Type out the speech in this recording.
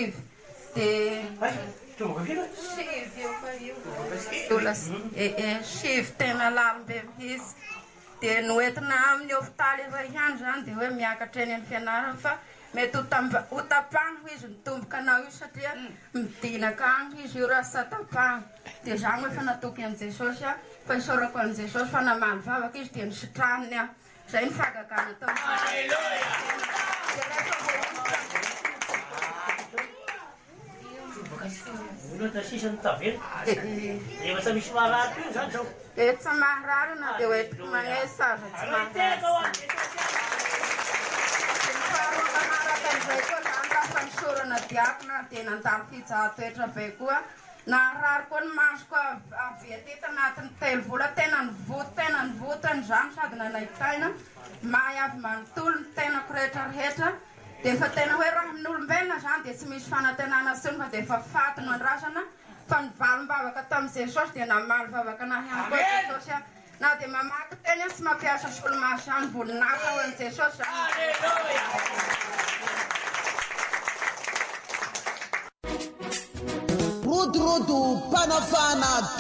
sivy sivy tena lalombe izy dia noentina amin'ny hôpitaly iray ihany zany dia hoe miakatra eny amin'ny fianarana fa mety ho tapahana izy nitomboka anao io satria midinaka agny izy io raha sy tapahana dia zany hoe fa natoky an' Jesosy fa isaorako an' Jesosy fa namaly vavaka izy dia nisitraniny aho zay ny fahagagana tao tsy maharary na dia hoentiko magnesaza tsy maharary faharoamanarakan'izay koa zany lafa nisorana diakona dia nandalo fijahan-toetra be koa naharary koa ny masoko avy aty tanatin'ny 3 vola tena nivotany zany sady nanaitaina mahay avy manontolo ny tenako rehetrarehetra dia fa tena hoe raha amin'olombelona zany dia tsy misy fanantenana sony fa dia efa faty no andrasana fa nivalim-bavaka tamin'i Jesosy dia namaly vavaka nahy ihany koa Jesosy na dia mamaky teny sy mampiasa solomasy zany volinaka ho an'i Jesosy zany Rodo panafana